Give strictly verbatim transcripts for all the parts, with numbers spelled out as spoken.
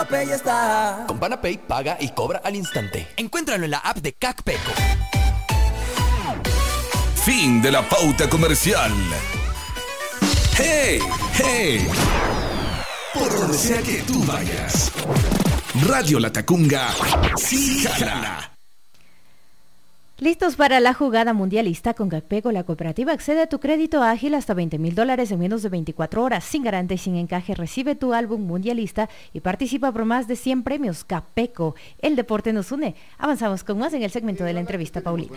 Pay está. Con Panapay paga y cobra al instante. Encuéntralo en la app de CacPeco. Fin de la pauta comercial. ¡Hey! ¡Hey! Por donde sea que tú vayas. Radio Latacunga sí jala. ¿Listos para la jugada mundialista? Con CacPeco, la cooperativa accede a tu crédito ágil hasta veinte mil dólares en menos de veinticuatro horas, sin garantía y sin encaje. Recibe tu álbum mundialista y participa por más de cien premios. CacPeco, el deporte nos une. Avanzamos con más en el segmento de la entrevista, Paulina.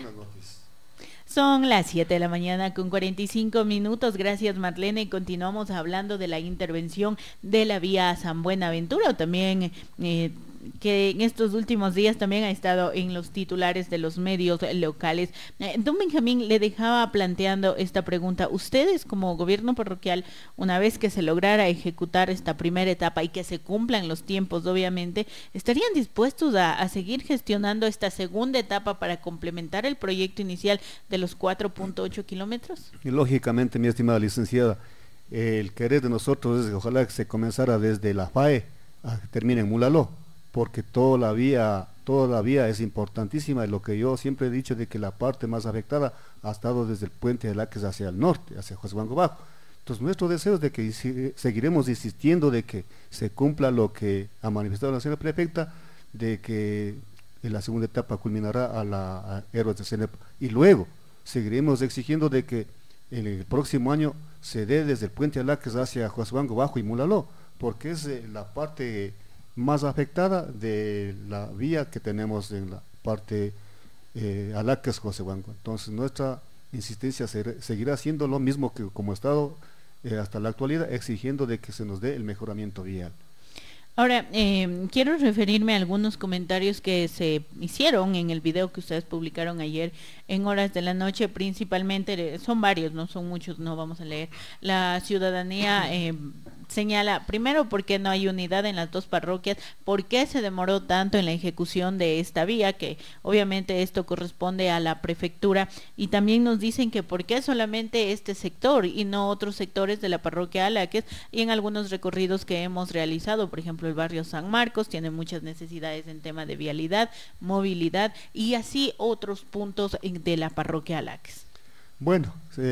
Son las siete de la mañana con cuarenta y cinco minutos. Gracias, Marlene. Continuamos hablando de la intervención de la vía San Buenaventura, o también eh, que en estos últimos días también ha estado en los titulares de los medios locales. Eh, don Benjamín le dejaba planteando esta pregunta. Ustedes como gobierno parroquial, una vez que se lograra ejecutar esta primera etapa y que se cumplan los tiempos, obviamente, ¿estarían dispuestos a, a seguir gestionando esta segunda etapa para complementar el proyecto inicial de los cuatro punto ocho kilómetros? Y lógicamente, mi estimada licenciada, el querer de nosotros es que ojalá que se comenzara desde la F A E a que termine en Mulaló, porque toda la vía, toda la vía es importantísima, y lo que yo siempre he dicho de que la parte más afectada ha estado desde el puente de Laques hacia el norte, hacia Josbango Bajo. Entonces nuestro deseo es de que si, seguiremos insistiendo de que se cumpla lo que ha manifestado la señora prefecta, de que en la segunda etapa culminará a la a Héroes de CENEP, y luego seguiremos exigiendo de que en el próximo año se dé desde el puente de Laques hacia Josbango Bajo y Mulaló, porque es eh, la parte más afectada de la vía que tenemos en la parte eh, Alaques Josehuango. Entonces nuestra insistencia se, seguirá siendo lo mismo que como Estado eh, hasta la actualidad, exigiendo de que se nos dé el mejoramiento vial. Ahora, eh, quiero referirme a algunos comentarios que se hicieron en el video que ustedes publicaron ayer en horas de la noche, principalmente, son varios, no son muchos, no vamos a leer. La ciudadanía eh, señala, primero, por qué no hay unidad en las dos parroquias, por qué se demoró tanto en la ejecución de esta vía, que obviamente esto corresponde a la prefectura, y también nos dicen que por qué solamente este sector y no otros sectores de la parroquia Alaques, y en algunos recorridos que hemos realizado, por ejemplo, el barrio San Marcos tiene muchas necesidades en tema de vialidad, movilidad y así otros puntos de la parroquia Alaques. Bueno,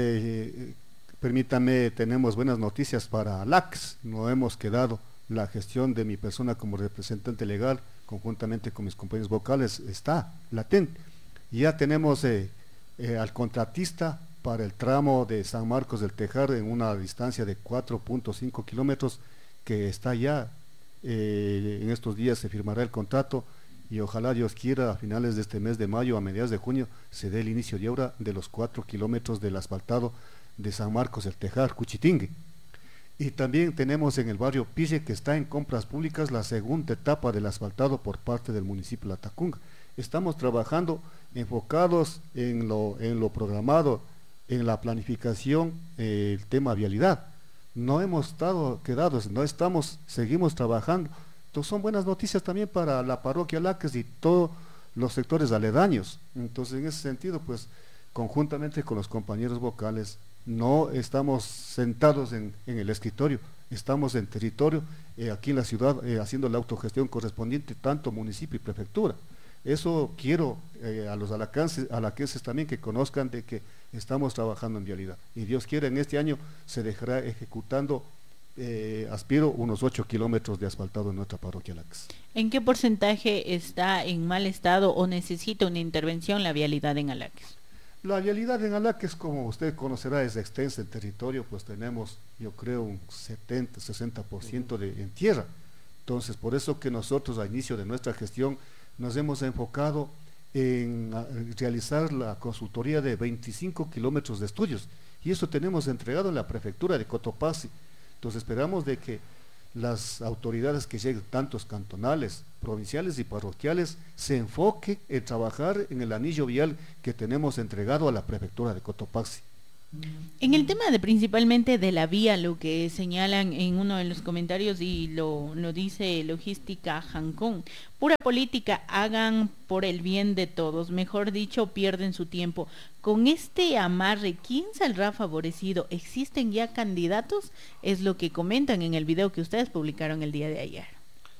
eh, permítame, tenemos buenas noticias para Alaques. No hemos quedado, la gestión de mi persona como representante legal, conjuntamente con mis compañeros vocales, está latente. Ya tenemos eh, eh, al contratista para el tramo de San Marcos del Tejar en una distancia de cuatro punto cinco kilómetros, que está ya. Eh, en estos días se firmará el contrato y ojalá Dios quiera a finales de este mes de mayo, a mediados de junio, se dé el inicio de obra de los cuatro kilómetros del asfaltado de San Marcos del Tejar, Cuchitingue. Y también tenemos en el barrio Pille, que está en compras públicas, la segunda etapa del asfaltado por parte del municipio de Latacunga. Estamos trabajando enfocados en lo, en lo programado, en la planificación, eh, el tema vialidad. No hemos estado quedados, no estamos, seguimos trabajando. Entonces son buenas noticias también para la parroquia Laques y todos los sectores aledaños. Entonces en ese sentido, pues conjuntamente con los compañeros vocales, no estamos sentados en, en el escritorio, estamos en territorio, eh, aquí en la ciudad, eh, haciendo la autogestión correspondiente, tanto municipio y prefectura. Eso quiero eh, a los alaquenses, alaquenses también que conozcan de que estamos trabajando en vialidad. Y Dios quiera, en este año se dejará ejecutando, eh, aspiro, unos ocho kilómetros de asfaltado en nuestra parroquia Alaques. ¿En qué porcentaje está en mal estado o necesita una intervención la vialidad en Alaques? La vialidad en Alaques, como usted conocerá, es extensa en territorio, pues tenemos, yo creo, un setenta, sesenta por ciento de, en tierra. Entonces, por eso que nosotros a inicio de nuestra gestión nos hemos enfocado en realizar la consultoría de veinticinco kilómetros de estudios, y eso tenemos entregado en la prefectura de Cotopaxi. Entonces esperamos de que las autoridades que lleguen, tantos cantonales, provinciales y parroquiales, se enfoquen en trabajar en el anillo vial que tenemos entregado a la prefectura de Cotopaxi. En el tema de principalmente de la vía, lo que señalan en uno de los comentarios y lo, lo dice Logística Jancón, pura política, hagan por el bien de todos, mejor dicho, pierden su tiempo. Con este amarre, ¿quién saldrá favorecido? ¿Existen ya candidatos? Es lo que comentan en el video que ustedes publicaron el día de ayer.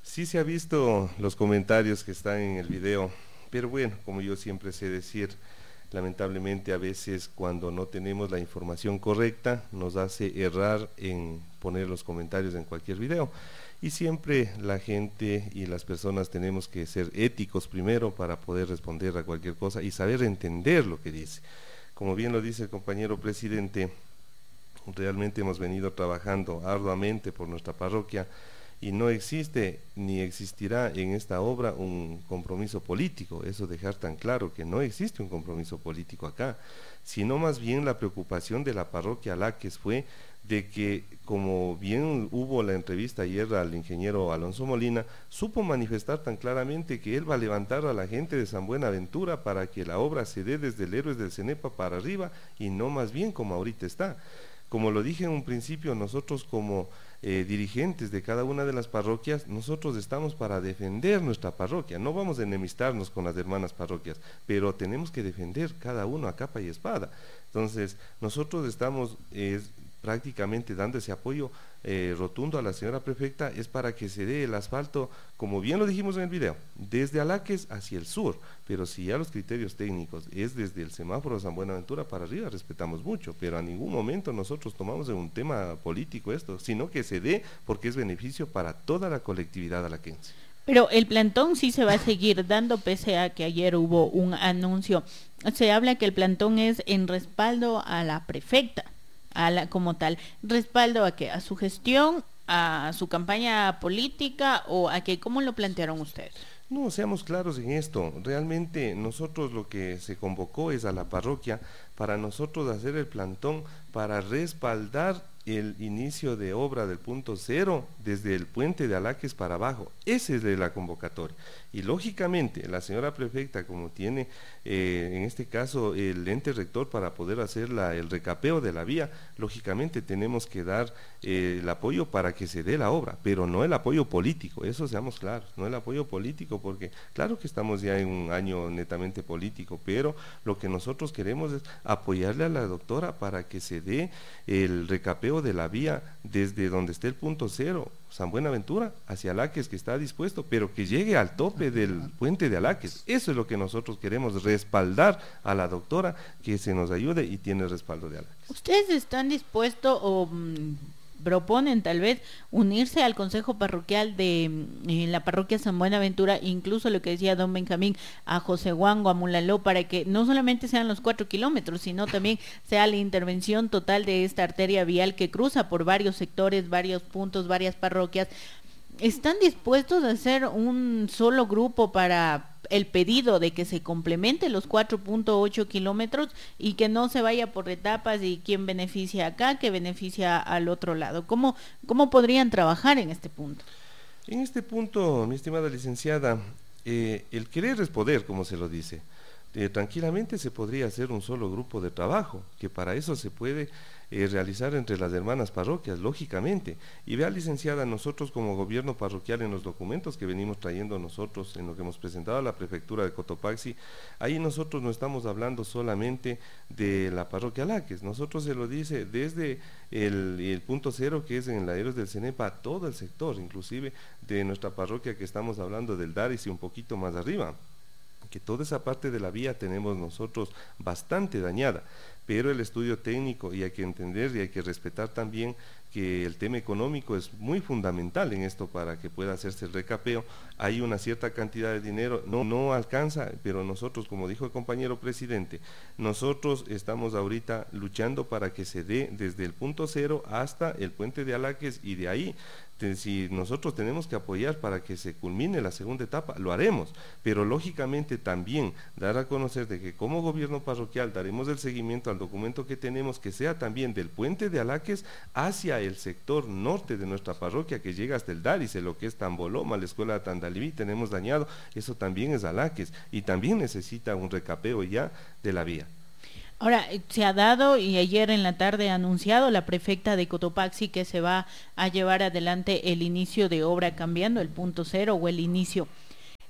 Sí se ha visto los comentarios que están en el video, pero bueno, como yo siempre sé decir, lamentablemente a veces cuando no tenemos la información correcta nos hace errar en poner los comentarios en cualquier video. Y siempre la gente y las personas tenemos que ser éticos primero para poder responder a cualquier cosa y saber entender lo que dice. Como bien lo dice el compañero presidente, realmente hemos venido trabajando arduamente por nuestra parroquia y no existe ni existirá en esta obra un compromiso político. Eso dejar tan claro que no existe un compromiso político acá, sino más bien la preocupación de la parroquia Laques fue de que, como bien hubo la entrevista ayer al ingeniero Alonso Molina, supo manifestar tan claramente que él va a levantar a la gente de San Buenaventura para que la obra se dé desde el Héroes del Cenepa para arriba y no más bien como ahorita está. Como lo dije en un principio, nosotros como eh, dirigentes de cada una de las parroquias, nosotros estamos para defender nuestra parroquia, no vamos a enemistarnos con las hermanas parroquias, pero tenemos que defender cada uno a capa y espada. Entonces, nosotros estamos eh, prácticamente dando ese apoyo eh, rotundo a la señora prefecta, es para que se dé el asfalto, como bien lo dijimos en el video, desde Alaques hacia el sur, pero si ya los criterios técnicos es desde el semáforo de San Buenaventura para arriba, respetamos mucho, pero a ningún momento nosotros tomamos en un tema político esto, sino que se dé porque es beneficio para toda la colectividad alaquense. Pero el plantón sí se va a seguir dando, pese a que ayer hubo un anuncio. Se habla que el plantón es en respaldo a la prefecta, a la, como tal, respaldo a que a su gestión, a su campaña política, o a que, ¿cómo lo plantearon ustedes? No, seamos claros en esto, realmente nosotros lo que se convocó es a la parroquia para nosotros hacer el plantón para respaldar el inicio de obra del punto cero desde el puente de Alaques para abajo. Esa es de la convocatoria. Y lógicamente la señora prefecta, como tiene eh, en este caso el ente rector para poder hacer la, el recapeo de la vía, lógicamente tenemos que dar eh, el apoyo para que se dé la obra, pero no el apoyo político, eso seamos claros, no el apoyo político, porque claro que estamos ya en un año netamente político, pero lo que nosotros queremos es apoyarle a la doctora para que se dé el recapeo de la vía desde donde esté el punto cero, San Buenaventura, hacia Alaques, que está dispuesto, pero que llegue al tope del puente de Alaques. Eso es lo que nosotros queremos, respaldar a la doctora, que se nos ayude y tiene el respaldo de Alaques. ¿Ustedes están dispuestos o mmm, proponen tal vez unirse al consejo parroquial de eh, la parroquia San Buenaventura, incluso lo que decía don Benjamín, a José Huango, a Mulaló, para que no solamente sean los cuatro kilómetros, sino también sea la intervención total de esta arteria vial que cruza por varios sectores, varios puntos, varias parroquias? ¿Están dispuestos a hacer un solo grupo para el pedido de que se complemente los cuatro punto ocho kilómetros y que no se vaya por etapas y quién beneficia acá, que beneficia al otro lado? ¿Cómo, cómo podrían trabajar en este punto? En este punto, mi estimada licenciada, eh, el querer es poder, como se lo dice. Eh, tranquilamente se podría hacer un solo grupo de trabajo, que para eso se puede eh, realizar entre las hermanas parroquias, lógicamente. Y vea, licenciada, nosotros como gobierno parroquial, en los documentos que venimos trayendo nosotros, en lo que hemos presentado a la prefectura de Cotopaxi, ahí nosotros no estamos hablando solamente de la parroquia Alaques, nosotros se lo dice desde el, el punto cero, que es en la Héroes del Cenepa, a todo el sector, inclusive de nuestra parroquia que estamos hablando del Daris y un poquito más arriba, que toda esa parte de la vía tenemos nosotros bastante dañada, pero el estudio técnico, y hay que entender y hay que respetar también que el tema económico es muy fundamental en esto para que pueda hacerse el recapeo. Hay una cierta cantidad de dinero, no, no alcanza, pero nosotros, como dijo el compañero presidente, nosotros estamos ahorita luchando para que se dé desde el punto cero hasta el puente de Alaques, y de ahí, si nosotros tenemos que apoyar para que se culmine la segunda etapa, lo haremos, pero lógicamente también dar a conocer de que como gobierno parroquial daremos el seguimiento al documento que tenemos, que sea también del puente de Alaques hacia el sector norte de nuestra parroquia, que llega hasta el Darice, lo que es Tamboloma, la escuela de Tandalibí, tenemos dañado, eso también es Alaques, y también necesita un recapeo ya de la vía. Ahora, se ha dado, y ayer en la tarde ha anunciado la prefecta de Cotopaxi que se va a llevar adelante el inicio de obra cambiando el punto cero o el inicio.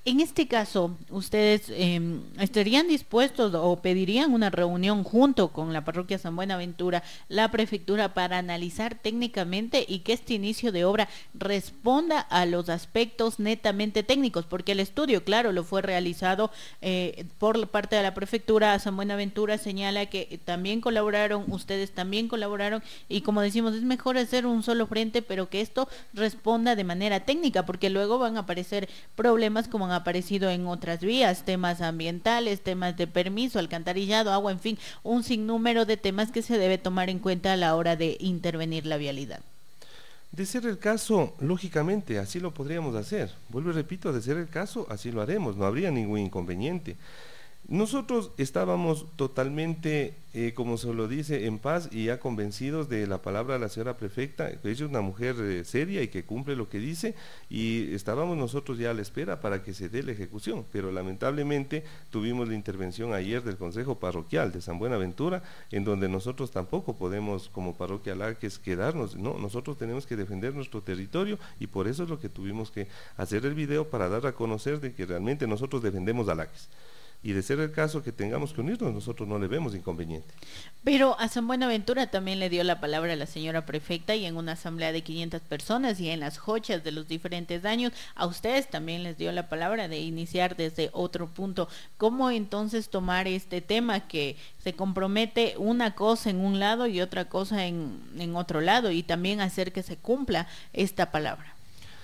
En este caso, ¿ustedes eh, estarían dispuestos o pedirían una reunión junto con la parroquia San Buenaventura, la prefectura, para analizar técnicamente y que este inicio de obra responda a los aspectos netamente técnicos? Porque el estudio, claro, lo fue realizado eh, por parte de la prefectura. San Buenaventura señala que también colaboraron, ustedes también colaboraron, y como decimos, es mejor hacer un solo frente, pero que esto responda de manera técnica, porque luego van a aparecer problemas como han aparecido en otras vías, temas ambientales, temas de permiso, alcantarillado, agua, en fin, un sinnúmero de temas que se debe tomar en cuenta a la hora de intervenir la vialidad. De ser el caso, lógicamente, así lo podríamos hacer. Vuelvo y repito, de ser el caso, así lo haremos, no habría ningún inconveniente. Nosotros estábamos totalmente, eh, como se lo dice, en paz y ya convencidos de la palabra de la señora prefecta, que ella es una mujer eh, seria y que cumple lo que dice, y estábamos nosotros ya a la espera para que se dé la ejecución, pero lamentablemente tuvimos la intervención ayer del Consejo Parroquial de San Buenaventura, en donde nosotros tampoco podemos como parroquia Laques quedarnos, no, nosotros tenemos que defender nuestro territorio, y por eso es lo que tuvimos que hacer el video, para dar a conocer de que realmente nosotros defendemos a Laques. Y de ser el caso que tengamos que unirnos, nosotros no le vemos inconveniente. Pero a San Buenaventura también le dio la palabra a la señora prefecta, y en una asamblea de quinientas personas y en las jochas de los diferentes años, a ustedes también les dio la palabra de iniciar desde otro punto. ¿Cómo entonces tomar este tema que se compromete una cosa en un lado y otra cosa en, en otro lado, y también hacer que se cumpla esta palabra?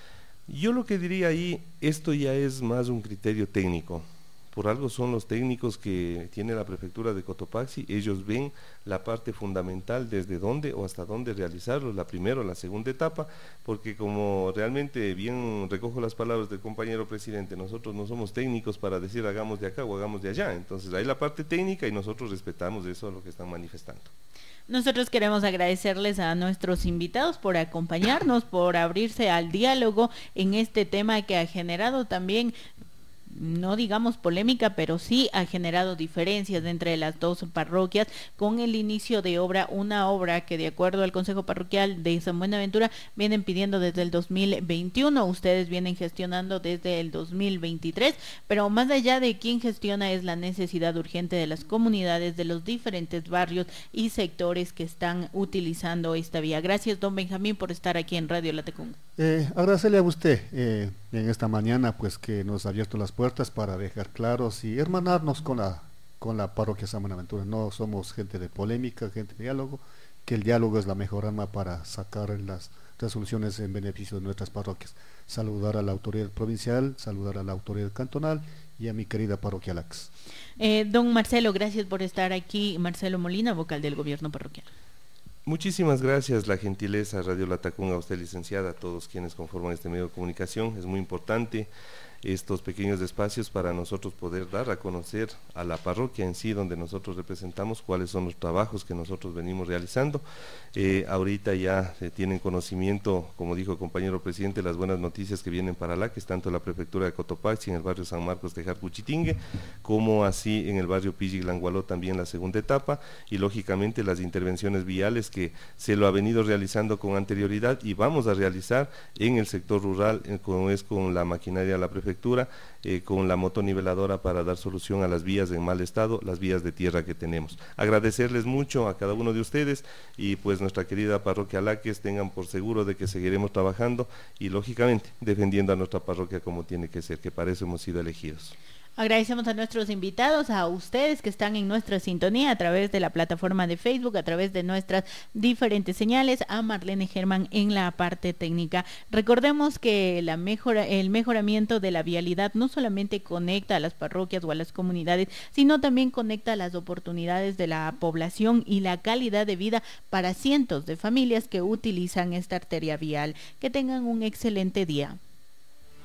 Yo lo que diría ahí, esto ya es más un criterio técnico. Por algo son los técnicos que tiene la prefectura de Cotopaxi, ellos ven la parte fundamental desde dónde o hasta dónde realizarlo, la primera o la segunda etapa, porque como realmente bien recojo las palabras del compañero presidente, nosotros no somos técnicos para decir hagamos de acá o hagamos de allá, entonces hay la parte técnica y nosotros respetamos eso, lo que están manifestando. Nosotros queremos agradecerles a nuestros invitados por acompañarnos, por abrirse al diálogo en este tema que ha generado también, no digamos polémica, pero sí ha generado diferencias entre las dos parroquias con el inicio de obra, una obra que de acuerdo al Consejo Parroquial de San Buenaventura vienen pidiendo desde el dos mil veintiuno, ustedes vienen gestionando desde el dos mil veintitrés, pero más allá de quién gestiona es la necesidad urgente de las comunidades, de los diferentes barrios y sectores que están utilizando esta vía. Gracias, don Benjamín, por estar aquí en Radio La Tacunga. Eh, agradecerle a usted eh, en esta mañana, pues que nos ha abierto las puertas para dejar claros y hermanarnos con la con la parroquia San Buenaventura. No somos gente de polémica, gente de diálogo, que el diálogo es la mejor arma para sacar las resoluciones en beneficio de nuestras parroquias. Saludar a la autoridad provincial, saludar a la autoridad cantonal y a mi querida parroquia Lax. Eh, don Marcelo, gracias por estar aquí. Marcelo Molina, vocal del gobierno parroquial. Muchísimas gracias, la gentileza, Radio La Tacunga, a usted licenciada, a todos quienes conforman este medio de comunicación. Es muy importante estos pequeños espacios para nosotros poder dar a conocer a la parroquia en sí, donde nosotros representamos, cuáles son los trabajos que nosotros venimos realizando. Eh, ahorita ya eh, tienen conocimiento, como dijo el compañero presidente, las buenas noticias que vienen para Laques, tanto en la prefectura de Cotopaxi, en el barrio San Marcos de Jarcuchitingue, como así en el barrio Pilliglangualó también la segunda etapa, y lógicamente las intervenciones viales que se lo ha venido realizando con anterioridad y vamos a realizar en el sector rural, eh, como es con la maquinaria de la prefectura, Eh, con la motoniveladora para dar solución a las vías en mal estado, las vías de tierra que tenemos. Agradecerles mucho a cada uno de ustedes y pues nuestra querida parroquia Laques, tengan por seguro de que seguiremos trabajando y lógicamente defendiendo a nuestra parroquia como tiene que ser, que para eso hemos sido elegidos. Agradecemos a nuestros invitados, a ustedes que están en nuestra sintonía a través de la plataforma de Facebook, a través de nuestras diferentes señales, a Marlene Germán en la parte técnica. Recordemos que la mejora, el mejoramiento de la vialidad no solamente conecta a las parroquias o a las comunidades, sino también conecta las oportunidades de la población y la calidad de vida para cientos de familias que utilizan esta arteria vial. Que tengan un excelente día.